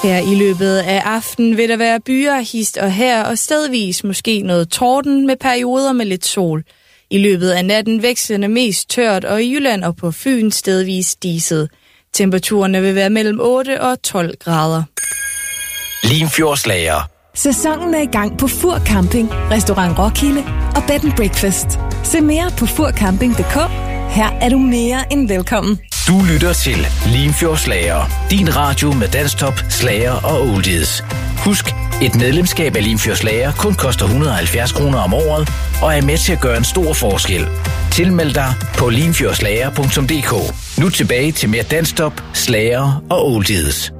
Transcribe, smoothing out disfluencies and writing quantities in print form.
Her i løbet af aftenen vil der være byer hist og her, og stedvis måske noget torden med perioder med lidt sol. I løbet af natten vekslende mest tørt, og i Jylland og på Fyn stedvis diset. Temperaturerne vil være mellem 8 og 12 grader. Limfjordslager. Sæsonen er i gang på Fur Camping, Restaurant Roskilde og Bed & Breakfast. Se mere på furcamping.dk. Her er du mere end velkommen. Du lytter til Limfjordslager. Din radio med danstop, slager og oldies. Husk, et medlemskab af Limfjordslager kun koster 170 kroner om året og er med til at gøre en stor forskel. Tilmeld dig på limfjordslager.dk. Nu tilbage til mere danstop, slager og oldies.